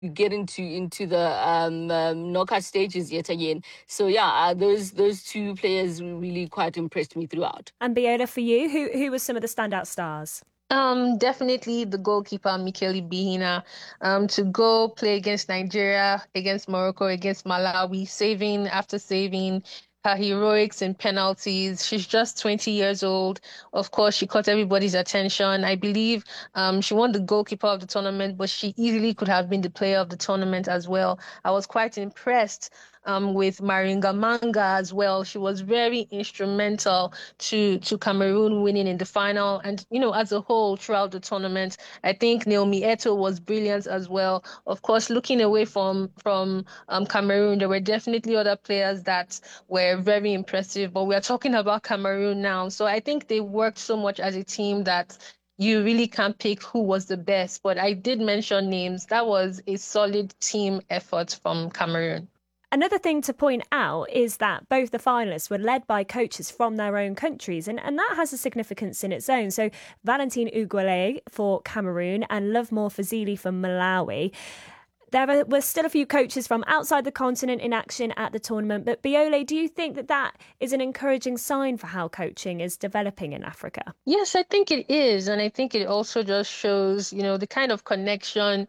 get into the knockout stages yet again. So yeah, those two players really quite impressed me throughout. And Biola, for you, who were some of the standout stars? Definitely the goalkeeper, Michele Bihina, to go play against Nigeria, against Morocco, against Malawi, saving after saving, her heroics in penalties. She's just 20 years old. Of course, she caught everybody's attention. I believe, she won the goalkeeper of the tournament, but she easily could have been the player of the tournament as well. I was quite impressed, with Maringa Manga as well. She was very instrumental to Cameroon winning in the final, and as a whole throughout the tournament. I think Naomi Eto was brilliant as well. Of course, looking away from Cameroon, there were definitely other players that were very impressive, but we are talking about Cameroon now. So I think they worked so much as a team that you really can't pick who was the best. But I did mention names. That was a solid team effort from Cameroon. Another thing to point out is that both the finalists were led by coaches from their own countries, and that has a significance in its own. So, Valentine Uguele for Cameroon and Lovemore Fazili for Malawi. There were still a few coaches from outside the continent in action at the tournament, but Biole, do you think that is an encouraging sign for how coaching is developing in Africa? Yes, I think it is. And I think it also just shows, the kind of connection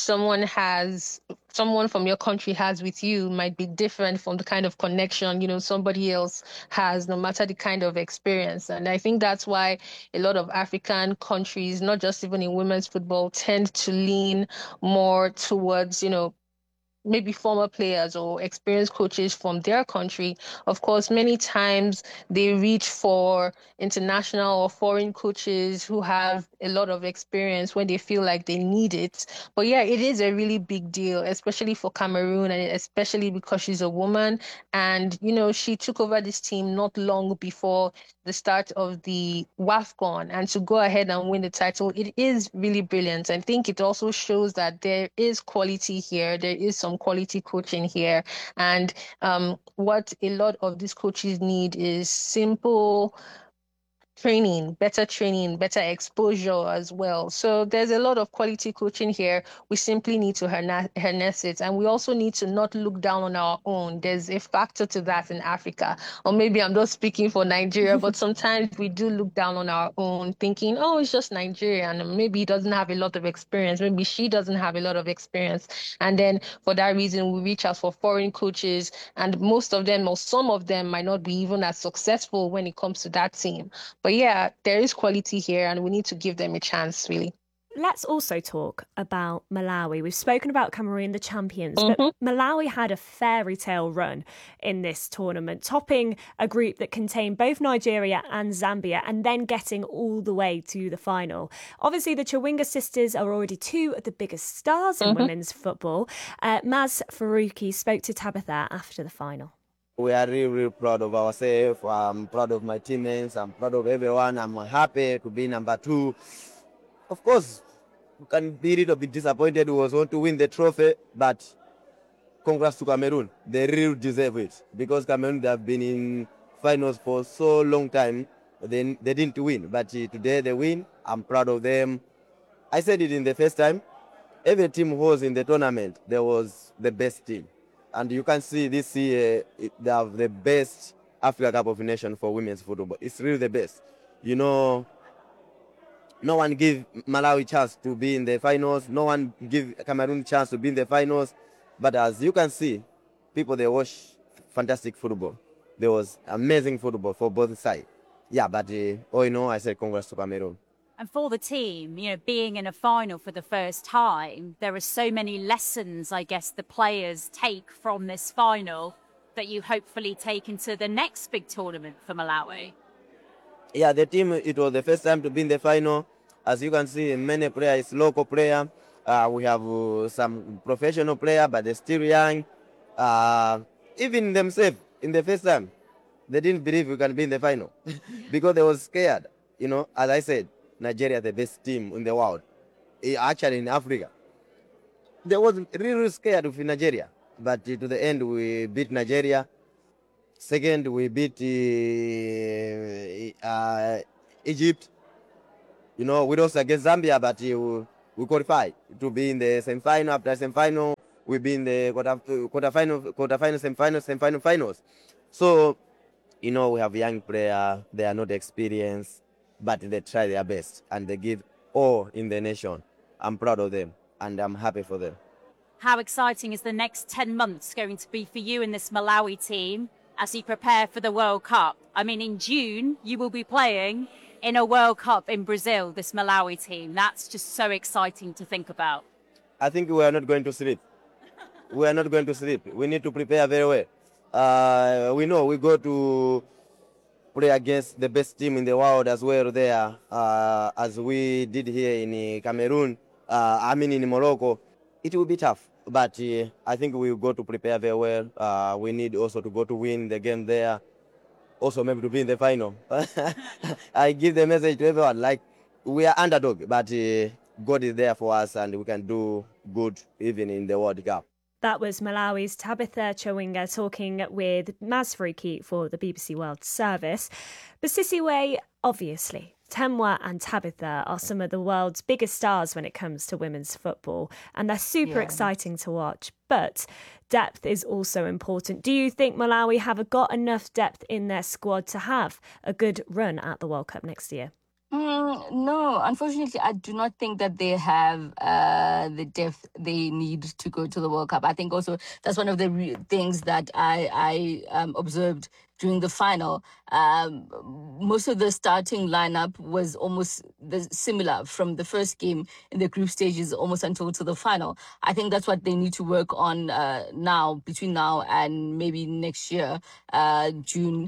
someone from your country has with you might be different from the kind of connection, somebody else has, no matter the kind of experience. And I think that's why a lot of African countries, not just even in women's football, tend to lean more towards, maybe former players or experienced coaches from their country. Of course, many times they reach for international or foreign coaches who have a lot of experience when they feel like they need it. But yeah, it is a really big deal, especially for Cameroon, and especially because she's a woman. And, she took over this team not long before the start of the WAFCON, and to go ahead and win the title, it is really brilliant. I think it also shows that there is quality here. There is some quality coaching here. And what a lot of these coaches need is simple training, better exposure as well. So there's a lot of quality coaching here. We simply need to harness it. And we also need to not look down on our own. There's a factor to that in Africa. Or maybe I'm not speaking for Nigeria, but sometimes we do look down on our own, thinking, oh, it's just Nigeria. And maybe he doesn't have a lot of experience. Maybe she doesn't have a lot of experience. And then for that reason, we reach out for foreign coaches. And most of them, or some of them, might not be even as successful when it comes to that team. But yeah, there is quality here, and we need to give them a chance, really. Let's also talk about Malawi. We've spoken about Cameroon, the champions, but Malawi had a fairy tale run in this tournament, topping a group that contained both Nigeria and Zambia and then getting all the way to the final. Obviously, the Chawinga sisters are already two of the biggest stars in women's football. Maz Faruqi spoke to Tabitha after the final. We are really, really proud of ourselves. I'm proud of my teammates. I'm proud of everyone. I'm happy to be number 2. Of course, we can be a little bit disappointed. We want to win the trophy, but congrats to Cameroon. They really deserve it because Cameroon, they have been in finals for so long time. They didn't win, but today they win. I'm proud of them. I said it in the first time. Every team who was in the tournament, there was the best team. And you can see this year, they have the best Africa Cup of Nations for women's football. It's really the best. No one give Malawi chance to be in the finals. No one give Cameroon chance to be in the finals. But as you can see, people, they watch fantastic football. There was amazing football for both sides. Yeah, but all in all, I say congrats to Cameroon. And for the team, being in a final for the first time, there are so many lessons, I guess, the players take from this final that you hopefully take into the next big tournament for Malawi. Yeah, the team, it was the first time to be in the final. As you can see, many players, local player. We have some professional player, but they're still young. Even themselves, in the first time, they didn't believe we can be in the final because they was scared. As I said, Nigeria the best team in the world. Actually, in Africa. They was really scared of Nigeria. But to the end, we beat Nigeria. Second, we beat Egypt. We lost against Zambia, but we qualify to be in the semi-final. After semi-final, we be in the quarterfinal, semi-final, finals. So, we have young players. They are not experienced, but they try their best and they give all in the nation. I'm proud of them and I'm happy for them. How exciting is the next 10 months going to be for you and this Malawi team as you prepare for the World Cup? I mean, in June, you will be playing in a World Cup in Brazil, this Malawi team. That's just so exciting to think about. I think we are not going to sleep. We are not going to sleep. We need to prepare very well. We know we go to play against the best team in the world as well there, as we did here in Cameroon, in Morocco. It will be tough, but I think we will go to prepare very well. We need also to go to win the game there, also maybe to be in the final. I give the message to everyone, like, we are underdog, but God is there for us and we can do good even in the World Cup. That was Malawi's Tabitha Chawinga talking with Maz Faruqi for the BBC World Service. But Sisiwe, obviously, Temwa and Tabitha are some of the world's biggest stars when it comes to women's football, and they're super exciting to watch. But depth is also important. Do you think Malawi have got enough depth in their squad to have a good run at the World Cup next year? No, unfortunately, I do not think that they have the depth they need to go to the World Cup. I think also that's one of the things that I observed during the final. Most of the starting lineup was almost similar from the first game in the group stages almost until to the final. I think that's what they need to work on now, between now and maybe next year, June,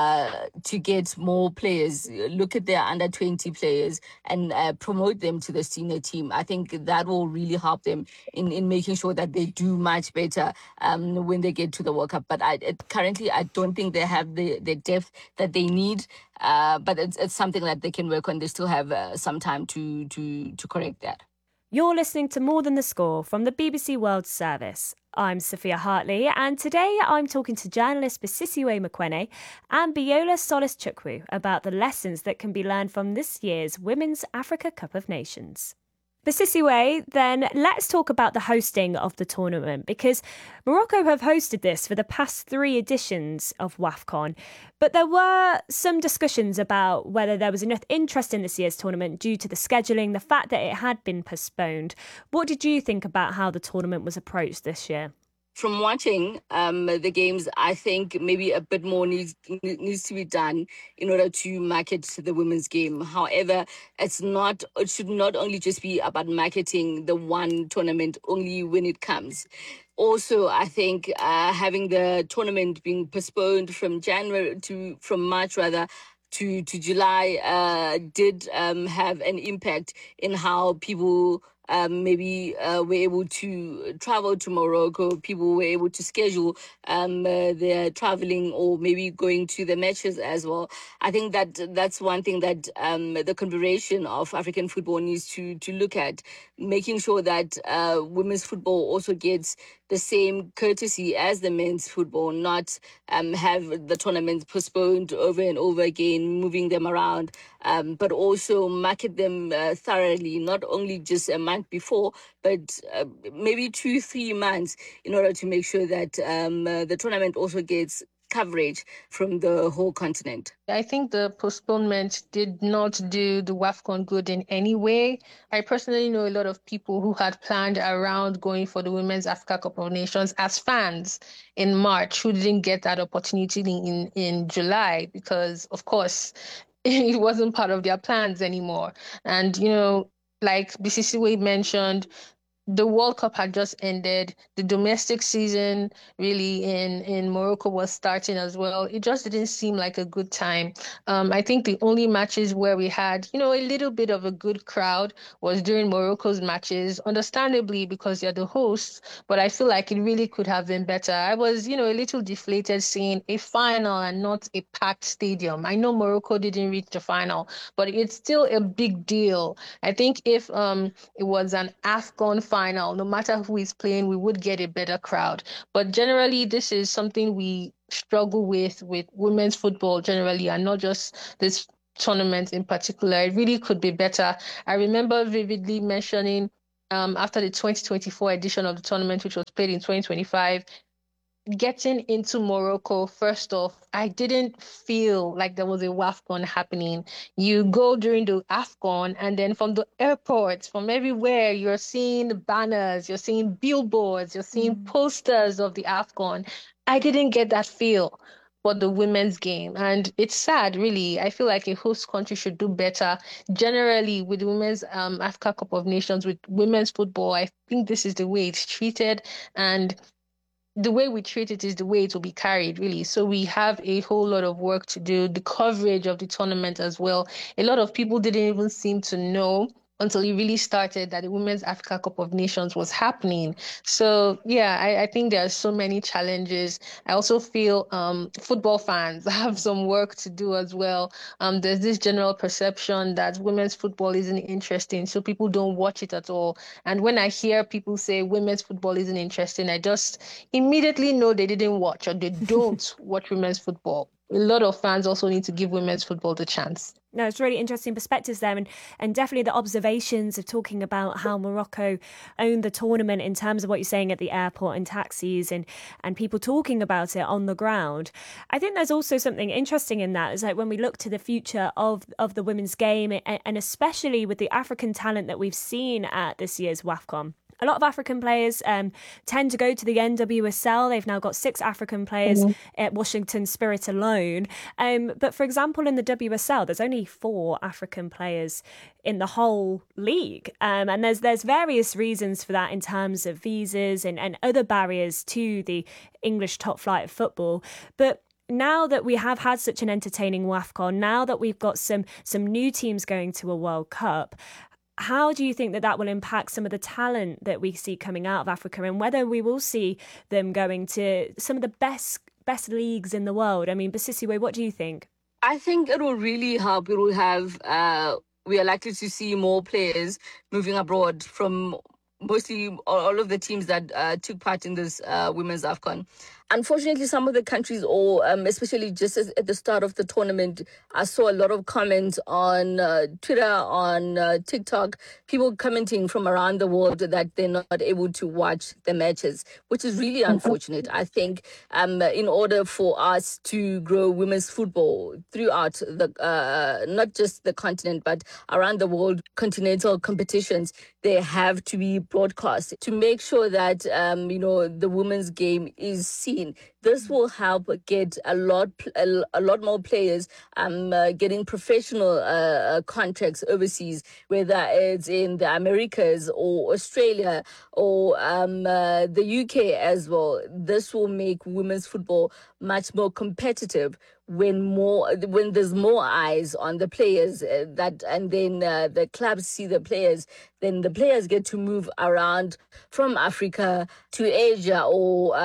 to get more players. Look at their under 20 players and promote them to the senior team. I think that will really help them in making sure that they do much better when they get to the World Cup. But currently, I don't think they have the depth that they need. But it's something that they can work on. They still have some time to correct that. You're listening to More Than the Score from the BBC World Service. I'm Sophia Hartley, and today I'm talking to journalist Bisisiwe Mokoene and Biola Solis Chukwu about the lessons that can be learned from this year's Women's Africa Cup of Nations. Bisisiwe, then let's talk about the hosting of the tournament, because Morocco have hosted this for the past 3 editions of WAFCON, but there were some discussions about whether there was enough interest in this year's tournament due to the scheduling, the fact that it had been postponed. What did you think about how the tournament was approached this year? From watching the games, I think maybe a bit more needs to be done in order to market the women's game. However, it should not only just be about marketing the one tournament only when it comes. Also, I think having the tournament being postponed from March to July did have an impact in how people maybe were able to travel to Morocco. People were able to schedule their traveling or maybe going to the matches as well. I think that's one thing that the Confederation of African Football needs to look at, making sure that women's football also gets the same courtesy as the men's football, not have the tournaments postponed over and over again, moving them around, but also market them thoroughly, not only just a month before, but maybe 2-3 months, in order to make sure that the tournament also gets coverage from the whole continent. I think the postponement did not do the WAFCON good in any way. I personally know a lot of people who had planned around going for the Women's Africa Cup of Nations as fans in March who didn't get that opportunity in July because, of course, it wasn't part of their plans anymore. And, like Bisisiwe mentioned, the World Cup had just ended. The domestic season really in Morocco was starting as well. It just didn't seem like a good time. I think the only matches where we had, a little bit of a good crowd was during Morocco's matches, understandably because they're the hosts, but I feel like it really could have been better. I was, a little deflated seeing a final and not a packed stadium. I know Morocco didn't reach the final, but it's still a big deal. I think if it was an AFCON final, no matter who is playing, we would get a better crowd. But generally, this is something we struggle with women's football generally, and not just this tournament in particular. It really could be better. I remember vividly mentioning after the 2024 edition of the tournament, which was played in 2025, getting into Morocco, first off, I didn't feel like there was a WAFCON happening. You go during the AFCON, and then from the airport, from everywhere, you're seeing banners, you're seeing billboards, you're seeing posters of the AFCON. I didn't get that feel for the women's game. And it's sad, really. I feel like a host country should do better. Generally, with the women's Africa Cup of Nations, with women's football, I think this is the way it's treated. And the way we treat it is the way it will be carried, really. So we have a whole lot of work to do. The coverage of the tournament as well. A lot of people didn't even seem to know until it really started that the Women's Africa Cup of Nations was happening. So yeah, I think there are so many challenges. I also feel football fans have some work to do as well. There's this general perception that women's football isn't interesting, so people don't watch it at all. And when I hear people say women's football isn't interesting, I just immediately know they didn't watch or they don't watch women's football. A lot of fans also need to give women's football the chance. No, it's really interesting perspectives there, and definitely the observations of talking about how Morocco owned the tournament in terms of what you're saying at the airport and taxis and people talking about it on the ground. I think there's also something interesting in that, is like when we look to the future of the women's game, and especially with the African talent that we've seen at this year's WAFCON. A lot of African players tend to go to the NWSL. They've now got 6 African players at Washington Spirit alone. But for example, in the WSL, there's only 4 African players in the whole league. And there's various reasons for that in terms of visas and other barriers to the English top flight of football. But now that we have had such an entertaining WAFCON, now that we've got some new teams going to a World Cup, how do you think that will impact some of the talent that we see coming out of Africa, and whether we will see them going to some of the best leagues in the world? I mean, Basisiwe, what do you think? I think it will really help. It will have, we are likely to see more players moving abroad from mostly all of the teams that took part in this women's AFCON. Unfortunately, some of the countries, or especially just at the start of the tournament, I saw a lot of comments on Twitter, on TikTok, people commenting from around the world that they're not able to watch the matches, which is really unfortunate. I think in order for us to grow women's football throughout the not just the continent, but around the world, continental competitions, they have to be broadcast to make sure that the women's game is seen. This will help get a lot more players getting professional contracts overseas, whether it's in the Americas or Australia or the UK as well. This will make women's football much more competitive when there's more eyes on the players, and then the clubs see the players, then the players get to move around from Africa to Asia or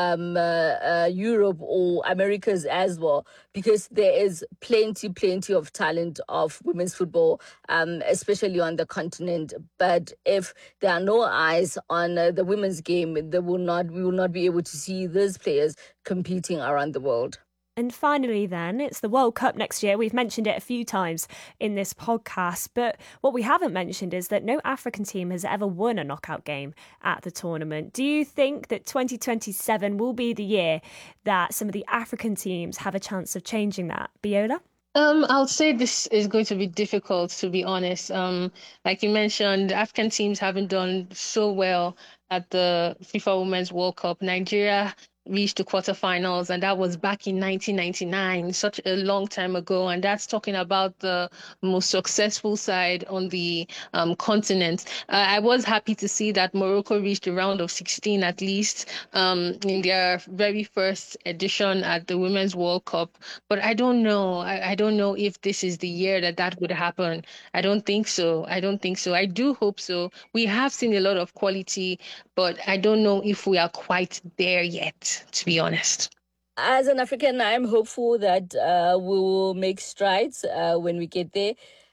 Europe or Americas as well, because there is plenty of talent of women's football, especially on the continent. But if there are no eyes on the women's game, we will not be able to see these players competing around the world. And finally, then, it's the World Cup next year. We've mentioned it a few times in this podcast, but what we haven't mentioned is that no African team has ever won a knockout game at the tournament. Do you think that 2027 will be the year that some of the African teams have a chance of changing that? Biola? I'll say this is going to be difficult, to be honest. Like you mentioned, African teams haven't done so well at the FIFA Women's World Cup. Nigeria reached the quarterfinals, and that was back in 1999, such a long time ago. And that's talking about the most successful side on the continent. I was happy to see that Morocco reached the round of 16 at least in their very first edition at the Women's World Cup. But I don't know. I don't know if this is the year that would happen. I don't think so. I do hope so. We have seen a lot of quality, but I don't know if we are quite there yet, to be honest. As an African, I'm hopeful that we will make strides when we get there.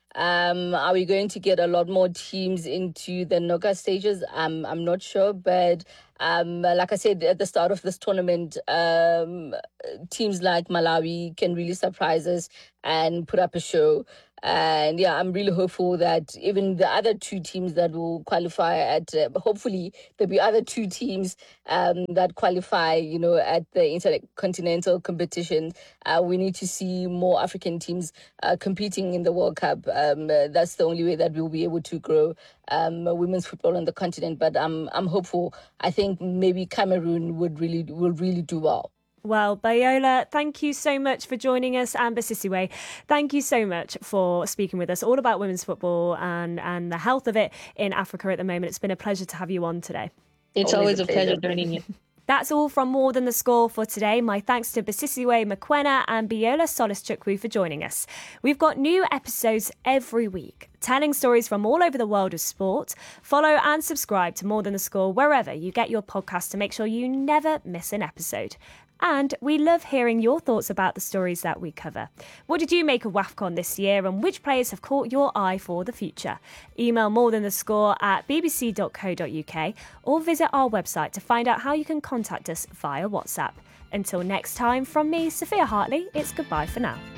Are we going to get a lot more teams into the knockout stages? I'm not sure, but like I said at the start of this tournament, teams like Malawi can really surprise us and put up a show. And yeah, I'm really hopeful that even the other two teams that will qualify at, hopefully there'll be other two teams that qualify, at the intercontinental competition. We need to see more African teams competing in the World Cup. That's the only way that we'll be able to grow women's football on the continent. But I'm hopeful. I think maybe Cameroon will really do well. Well, Biola, thank you so much for joining us. And Bisisiwe, thank you so much for speaking with us all about women's football and the health of it in Africa at the moment. It's been a pleasure to have you on today. It's always a pleasure joining you. That's all from More Than the Score for today. My thanks to Bisisiwe Mokoena and Biola Solis-Chukwu for joining us. We've got new episodes every week, telling stories from all over the world of sport. Follow and subscribe to More Than the Score wherever you get your podcast to make sure you never miss an episode. And we love hearing your thoughts about the stories that we cover. What did you make of WAFCON this year, and which players have caught your eye for the future? Email morethanthescore@bbc.co.uk or visit our website to find out how you can contact us via WhatsApp. Until next time, from me, Sophia Hartley, it's goodbye for now.